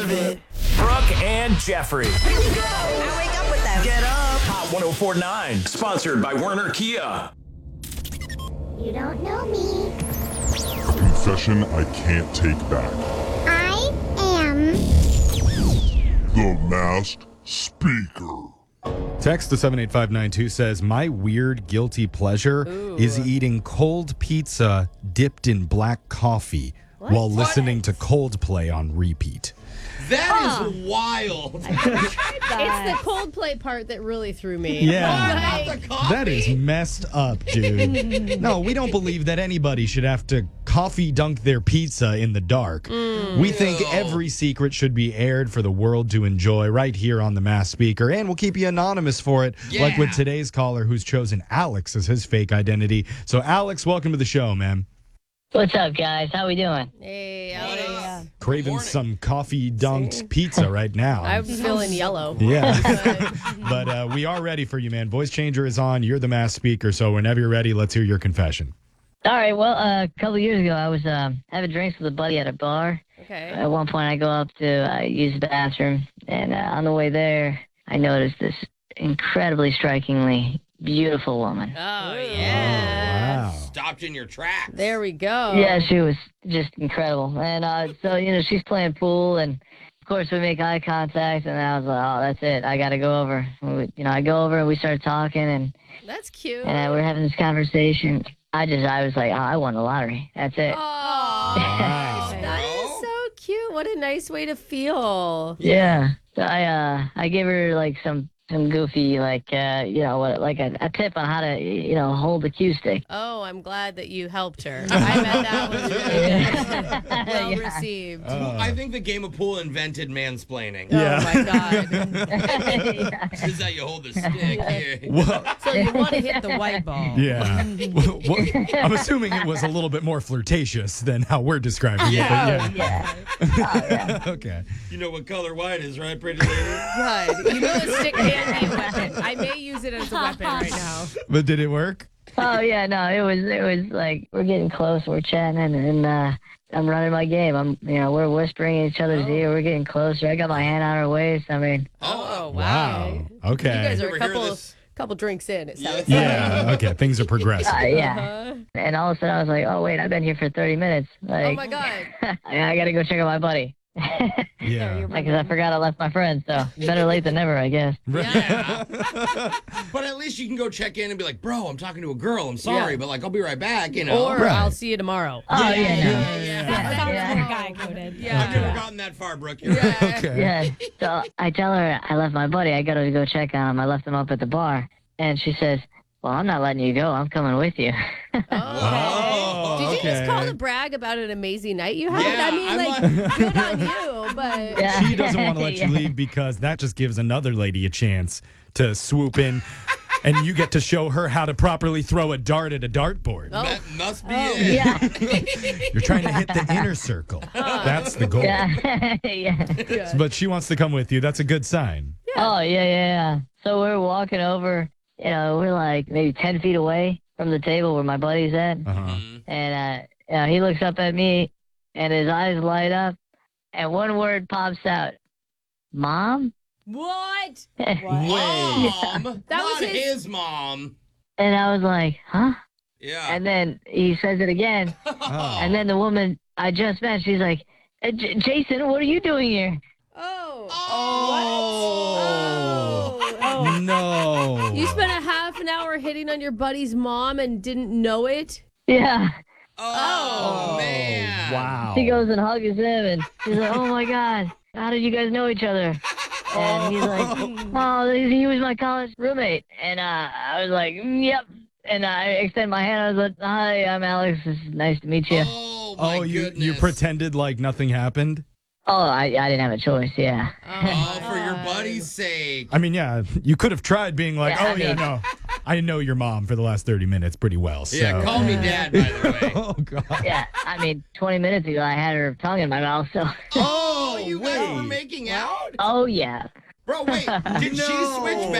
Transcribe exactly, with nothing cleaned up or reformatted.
of it. Brooke and Jeffrey. Here we go. I wake up with them. Get up. Hot one oh four point nine. Sponsored by Werner Kia. You don't know me. Confession I can't take back. I am The Masked Speaker. Text to seven eight five nine two says, my weird guilty pleasure Ooh. is eating cold pizza dipped in black coffee while listening to Coldplay on repeat. That is wild. It's the Coldplay part that really threw me. Yeah. Not the coffee. That is messed up, dude. No, we don't believe that anybody should have to coffee dunk their pizza in the dark. We think Ew. every secret should be aired for the world to enjoy right here on the Masked Speaker, and we'll keep you anonymous for it, Yeah. like with today's caller who's chosen Alex as his fake identity. So, Alex, welcome to the show, man. What's up, guys? How we doing? Hey, What Alex. up? Craving Morning. some coffee dunked pizza right now. I'm feeling yellow. Yeah. But uh, we are ready for you, man. Voice changer is on. You're the Masked Speaker. So whenever you're ready, let's hear your confession. All right. Well, uh, a couple years ago, I was um, having drinks with a buddy at a bar. Okay. At one point, I go up to uh, use the bathroom, and uh, on the way there, I noticed this incredibly strikingly beautiful woman. Oh, yeah. Wow. Stopped in your tracks. There we go. Yeah, she was just incredible. And uh, so, you know, she's playing pool, and of course, we make eye contact, and I was like, oh, that's it. I got to go over. We, you know, I go over, and we start talking, and, That's cute. and uh, we're having this conversation. I just, I was like, oh, I won the lottery. That's it. Oh, Wow. that is so cute. What a nice way to feel. Yeah. So I uh I gave her like some some goofy like uh you know what like a, a tip on how to you know hold the cue stick. Oh, I'm glad that you helped her. I bet that was really good. Well Yeah. received. I think the game of pool invented mansplaining. Yeah. Oh, my God. Is that you hold the stick here. Well, So you want to hit the white ball. yeah. Well, well, I'm assuming it was a little bit more flirtatious than how we're describing Yeah. it. But Yeah. yeah. Okay. You know what color white is, right, pretty lady? Good. You know the stick can be a weapon. I may use it as a weapon right now. But did it work? Oh yeah, no, it was it was like we're getting close, we're chatting, and, and uh, I'm running my game. I'm you know we're whispering in each other's Oh. ear. We're getting closer. I got my hand on her waist. I mean, Oh, wow. Wow. Okay. You guys You are a ever hear couple this? couple drinks in, it sounds Yeah. Okay. Things are progressive. uh, yeah. Uh-huh. And all of a sudden I was like, oh wait, I've been here for thirty minutes. Like, Oh, my God. I gotta go check on my buddy. Yeah. Because I forgot I left my friend, so better late than never, I guess. Yeah. But at least you can go check in and be like, bro, I'm talking to a girl. I'm sorry, Yeah. but like, I'll be right back, you know. Or Right. I'll see you tomorrow. Oh yeah, yeah, no. yeah, yeah. Yeah, yeah. guy coded. I've Yeah. never gotten that far, Brooke. You're right. Okay. Yeah. So I tell her I left my buddy. I gotta go check on him. I left him up at the bar, and she says, "Well, I'm not letting you go. I'm coming with you." Oh, Did you just okay. call to brag about an amazing night you had? Yeah, I mean, I'm like, good on you, but Yeah. She doesn't want to let you Yeah. leave because that just gives another lady a chance to swoop in, and you get to show her how to properly throw a dart at a dartboard. Oh. That must be Oh, it. Yeah. You're trying to hit the inner circle. That's the goal. Yeah. Yeah. But she wants to come with you. That's a good sign. Oh yeah, yeah, yeah. So we're walking over. You know, we're like maybe ten feet away from the table where my buddy's at, Uh-huh. and uh, you know, he looks up at me, and his eyes light up, and one word pops out, "Mom." what? Mom. That Not was his... his- mom. And I was like, "Huh?" Yeah. And then he says it again. Oh. And then the woman I just met, she's like, "Uh, J- Jason, what are you doing here?" Oh. Oh. Oh. Oh. No. You spent a half an hour hitting on your buddy's mom and didn't know it? Yeah. Oh, Oh, man. wow. She goes and hugs him, and she's like, "Oh my God, how did you guys know each other?" And he's like, "Oh, he was my college roommate." And uh, I was like, "Mm, "Yep." And I extend my hand. I was like, "Hi, I'm Alex. It's nice to meet you." Oh, my Oh, you, goodness. you pretended like nothing happened? Oh, I, I didn't have a choice. Yeah. Oh, for your buddy's sake. I mean, yeah, you could have tried being like, Yeah, oh, I yeah, mean- no. I know your mom for the last thirty minutes pretty well. So. Yeah, call me dad, by the way. Oh, God. Yeah. I mean, twenty minutes ago, I had her tongue in my mouth. So. Oh, you guys wait. were making out? Oh yeah. Bro, wait. Did she No. switch